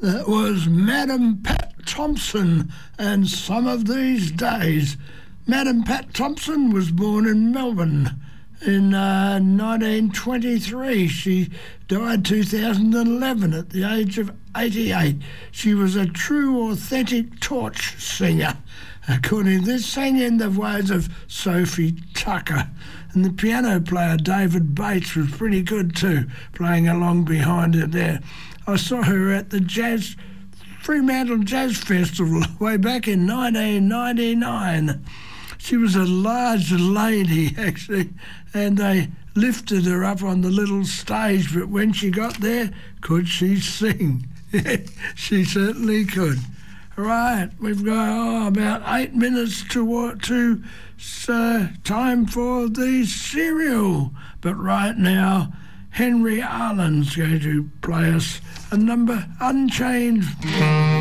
That was Madam Pat Thompson and Some of These Days. Madam Pat Thompson was born in Melbourne in 1923. She died 2011 at the age of 88. She was a true, authentic torch singer. According to this, sang in the ways of Sophie Tucker. And the piano player, David Bates, was pretty good too, playing along behind her there. I saw her at the Fremantle Jazz Festival way back in 1999. She was a large lady, actually, and they lifted her up on the little stage, but when she got there, could she sing? She certainly could. Right, we've got about 8 minutes to time for the serial. But right now, Henry Arlen's going to play us a number, Unchained.